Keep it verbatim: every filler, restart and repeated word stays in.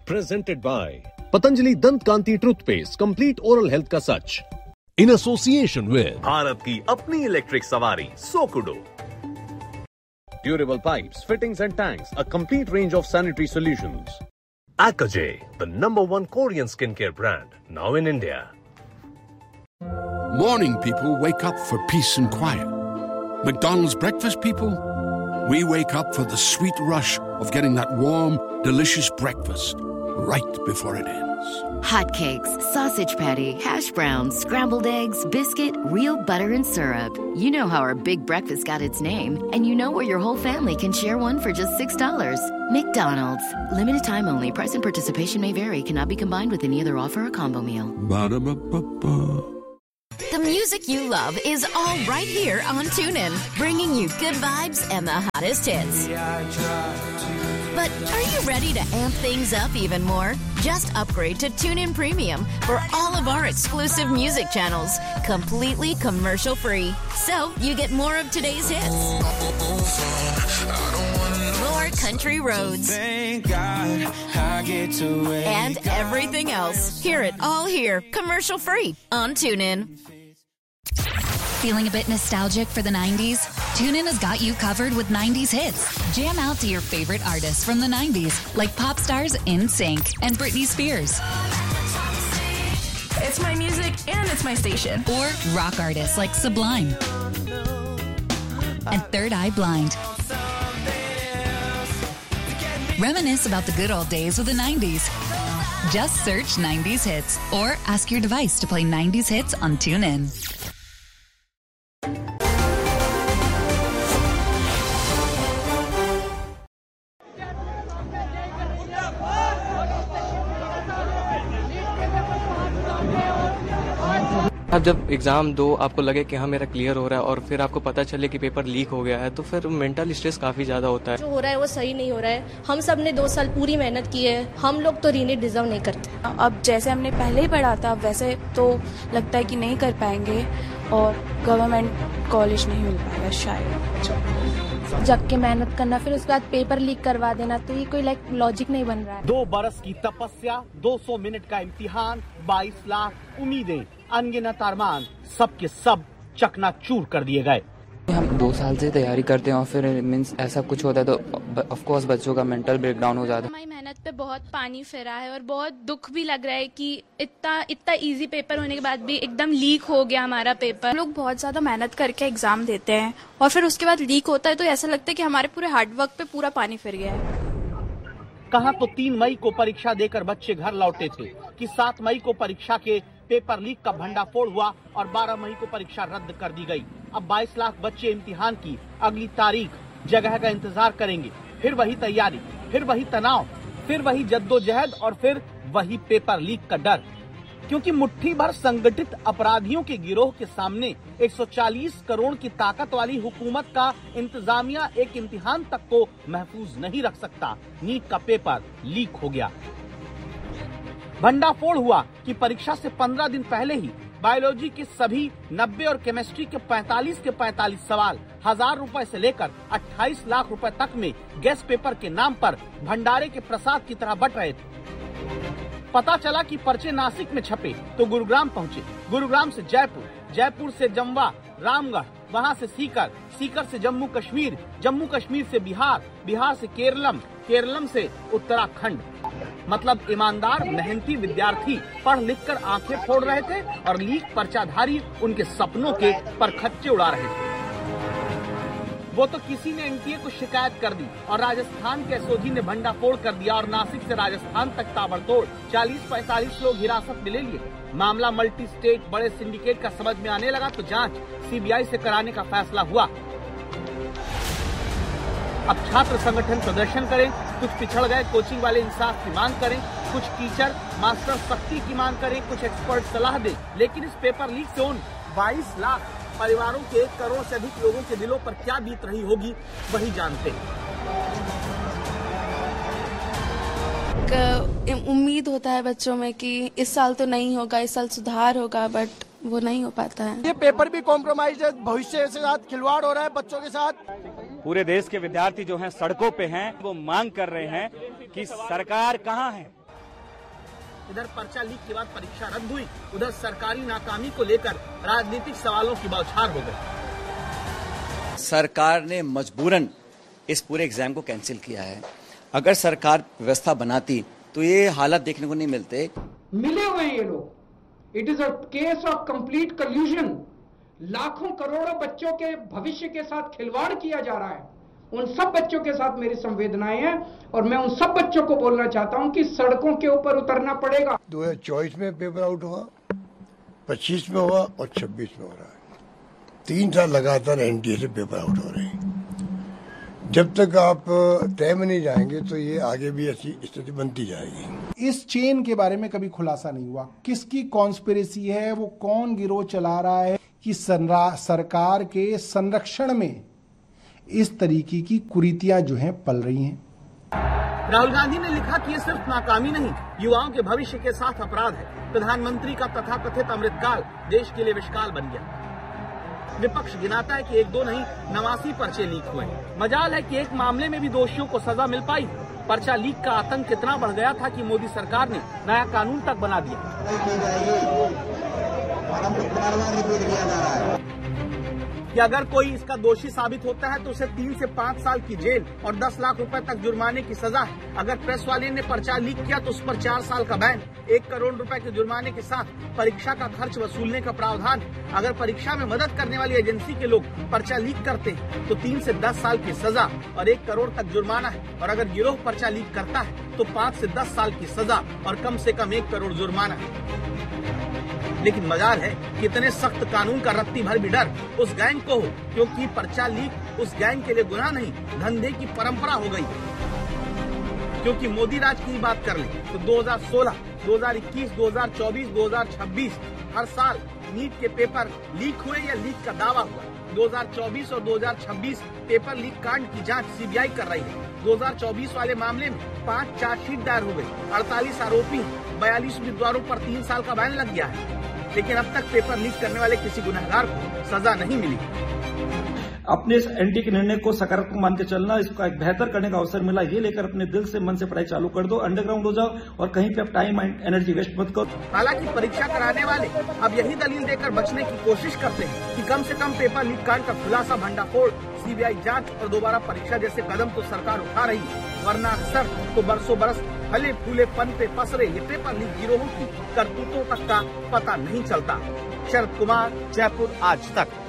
Presented by Patanjali Dant Kanti Toothpaste, complete oral health का सच. In association with Bharat की अपनी electric सवारी सोकुडो. Durable pipes, fittings and tanks, a complete range of sanitary solutions. Akaje, the number one Korean skincare brand, now in India. Morning people wake up for peace and quiet. McDonald's breakfast people, we wake up for the sweet rush of getting that warm, delicious breakfast right before it ends. Hotcakes, sausage patty, hash browns, scrambled eggs, biscuit, real butter and syrup. You know how our big breakfast got its name, and you know where your whole family can share one for just six dollars. McDonald's. Limited time only. Price and participation may vary. Cannot be combined with any other offer or combo meal. Ba-da-ba-ba-ba. The music you love is all right here on TuneIn, bringing you good vibes and the hottest hits. But are you ready to amp things up even more? Just upgrade to TuneIn Premium for all of our exclusive music channels, completely commercial-free. So you get more of today's hits, more country roads, Thank God I get to wake and everything else. Hear it all here, commercial-free on TuneIn. Feeling a bit nostalgic for the nineties? TuneIn has got you covered with nineties hits. Jam out to your favorite artists from the nineties, like pop stars NSYNC and Britney Spears. It's my music and it's my station. Or rock artists like Sublime and Third Eye Blind. Reminisce about the good old days with the nineties. Just search nineties hits or ask your device to play nineties hits on TuneIn. आप जब exam दो, आपको लगे कि हाँ मेरा clear हो रहा है, और फिर आपको पता चले कि पेपर लीक हो गया है, तो फिर मेंटल स्ट्रेस काफी ज्यादा होता है. जो हो रहा है वो सही नहीं हो रहा है. हम सब ने दो साल पूरी मेहनत की है, हम लोग तो रीनीट डिजर्व नहीं करते. अब जैसे हमने पहले ही पढ़ा था वैसे तो लगता है कि नहीं कर पाएंगे और गवर्नमेंट कॉलेज नहीं मिल पाएगा शायद. जग के मेहनत करना फिर उसके बाद पेपर लीक करवा देना, तो ये कोई लाइक लॉजिक नहीं बन रहा है. दो बरस की तपस्या, दो सौ मिनट का इम्तिहान, बाईस लाख उम्मीदें, अनगिनत अरमान, सब के सब चकनाचूर कर दिए गए. हम दो साल से तैयारी करते हैं और फिर मींस ऐसा कुछ होता है तो ऑफ कोर्स बच्चों का मेंटल ब्रेकडाउन हो जाता है. हमारी मेहनत पे बहुत पानी फिरा है और बहुत दुख भी लग रहा है कि इतना इतना इजी पेपर होने के बाद भी एकदम लीक हो गया हमारा पेपर. हम लोग बहुत ज्यादा मेहनत करके एग्जाम देते हैं और फिर उसके बाद लीक होता है तो ऐसा लगता है कि हमारे पूरे हार्डवर्क पे पूरा पानी फिर गया है. कहाँ तो तीन मई को परीक्षा देकर बच्चे घर लौटे थे कि सात मई को परीक्षा के पेपर लीक का भंडाफोड़ हुआ और बारह मई को परीक्षा रद्द कर दी गई. अब बाईस लाख बच्चे इम्तिहान की अगली तारीख जगह का इंतजार करेंगे. फिर वही तैयारी, फिर वही तनाव, फिर वही जद्दोजहद और फिर वही पेपर लीक का डर. क्योंकि मुट्ठी भर संगठित अपराधियों के गिरोह के सामने एक सौ चालीस करोड़ की ताकत वाली हुकूमत का इंतजामिया एक इम्तिहान तक को महफूज नहीं रख सकता. नीट का पेपर लीक हो गया. भंडाफोड़ हुआ कि परीक्षा से पंद्रह दिन पहले ही बायोलॉजी के सभी नब्बे और केमिस्ट्री के पैंतालीस के पैंतालीस सवाल हजार रुपए से लेकर अट्ठाईस लाख रुपए तक में गेस्ट पेपर के नाम पर भंडारे के प्रसाद की तरह बट रहे थे. पता चला कि पर्चे नासिक में छपे तो गुरुग्राम पहुंचे, गुरुग्राम से जयपुर, जयपुर से जमवा, रामगढ़, वहां से सीकर, सीकर से जम्मू कश्मीर, जम्मू कश्मीर से बिहार, बिहार से केरलम, केरलम से उत्तराखंड. मतलब ईमानदार मेहनती विद्यार्थी पढ़ लिख कर आंखें फोड़ रहे थे और लीक पर्चाधारी उनके सपनों के परखच्चे उड़ा रहे थे. वो तो किसी ने एनटीए को शिकायत कर दी और राजस्थान के एसओजी ने भंडाफोड़ कर दिया और नासिक से राजस्थान तक ताबड़तोड़ चालीस पैंतालीस लोग हिरासत में ले लिए. मामला मल्टी स्टेट बड़े सिंडिकेट का समझ में आने लगा तो जांच सीबीआई से कराने का फैसला हुआ. अब छात्र संगठन प्रदर्शन करें, कुछ पिछड़ गए कोचिंग वाले इंसाफ की मांग करें, कुछ टीचर मास्टर सख्ती की मांग करें, कुछ एक्सपर्ट सलाह दें, लेकिन इस पेपर लीक से उन बाईस लाख परिवारों के एक करोड़ से अधिक लोगों के दिलों पर क्या बीत रही होगी वही जानते हैं. उम्मीद होता है बच्चों में कि इस साल तो नहीं होगा, इस साल सुधार होगा, बट वो नहीं हो पाता है. ये पेपर भी कॉम्प्रोमाइज है, भविष्य के साथ खिलवाड़ हो रहा है बच्चों के साथ. पूरे देश के विद्यार्थी जो हैं सड़कों पे हैं, वो मांग कर रहे हैं कि सरकार कहाँ है, इधर पर्चा लीक के बाद परीक्षा रद्द हुई, उधर सरकारी नाकामी को लेकर राजनीतिक सवालों की बौछार हो गई। सरकार ने मजबूरन इस पूरे एग्जाम को कैंसिल किया है। अगर सरकार व्यवस्था बनाती तो ये हालत देखने को नहीं मिलते। मिले हुए हैं ये लोग। It is a case of complete कल्यूजन। लाखों करोड़ों बच्चों के भविष्य के साथ खिलवाड़ किया जा रहा है। उन सब बच्चों के साथ मेरी संवेदनाएं हैं और मैं उन सब बच्चों को बोलना चाहता हूं कि सड़कों के ऊपर उतरना पड़ेगा। दो हजार चौबीस में पेपर आउट हुआ, पच्चीस में हुआ और छब्बीस में हो रहा है। तीन साल लगातार एनटीए से पेपर आउट हो रहे हैं। जब तक आप तय में नहीं जाएंगे तो ये आगे भी ऐसी स्थिति बनती जाएगी। इस चेन के बारे में कभी खुलासा नहीं हुआ, किसकी कॉन्स्पिरेसी है, वो कौन गिरोह चला रहा है कि सरकार के संरक्षण में इस तरीके की कुरीतियां जो हैं पल रही हैं। राहुल गांधी ने लिखा कि ये सिर्फ नाकामी नहीं, युवाओं के भविष्य के साथ अपराध है। प्रधानमंत्री का तथाकथित अमृतकाल देश के लिए विषकाल बन गया। विपक्ष गिनाता है कि एक दो नहीं नवासी पर्चे लीक हुए। मजाल है कि एक मामले में भी दोषियों को सजा मिल पाई। पर्चा लीक का आतंक कितना बढ़ गया था कि मोदी सरकार ने नया कानून तक बना दिया कि अगर कोई इसका दोषी साबित होता है तो उसे तीन से पाँच साल की जेल और दस लाख रुपए तक जुर्माने की सजा है। अगर प्रेस वाले ने पर्चा लीक किया तो उस पर चार साल का बैन, एक करोड़ रुपए के जुर्माने के साथ परीक्षा का खर्च वसूलने का प्रावधान। अगर परीक्षा में मदद करने वाली एजेंसी के लोग पर्चा लीक करते हैं तो तीन से दस साल की सजा और एक करोड़ तक जुर्माना है। और अगर गिरोह पर्चा लीक करता है तो पाँच से दस साल की सजा और कम से कम एक करोड़ जुर्माना है। लेकिन मजाल है कि इतने सख्त कानून का रत्ती भर भी डर उस गैंग को हो, क्योंकि पर्चा लीक उस गैंग के लिए गुनाह नहीं, धंधे की परंपरा हो गई। क्योंकि मोदी राज की बात कर ले तो दो हज़ार सोलह, दो हज़ार इक्कीस, दो हज़ार चौबीस, दो हज़ार छब्बीस हर साल नीट के पेपर लीक हुए या लीक का दावा हुआ। दो हज़ार चौबीस और दो हज़ार छब्बीस पेपर लीक कांड की जांच सीबीआई कर रही है। दो हज़ार चौबीस वाले मामले में पांच चार्जशीट दायर हो गई, अड़तालीस आरोपी, बयालीस उम्मीदवारों पर तीन साल का बैन लग गया है। लेकिन अब तक पेपर लीक करने वाले किसी गुनहगार को सजा नहीं मिली। अपने इस एनटी के निर्णय को सकारात्मक मान के चलना, इसका एक बेहतर करने का अवसर मिला, ये लेकर अपने दिल से मन से पढ़ाई चालू कर दो, अंडरग्राउंड हो जाओ और कहीं पे आप टाइम एंड एनर्जी वेस्ट मत करो। हालांकि परीक्षा कराने वाले अब यही दलील देकर बचने की कोशिश करते हैं कि कम से कम पेपर लीक कांड का खुलासा, भंडाफोड़, सीबीआई जांच और दोबारा परीक्षा जैसे कदम तो सरकार उठा रही है, वरना अक्सर तो बरसों बरस फले फूले पन पे पसरे ये पेपर लीक गिरोहों की करतूतों तक का पता नहीं चलता। शरद कुमार, जयपुर, आज तक।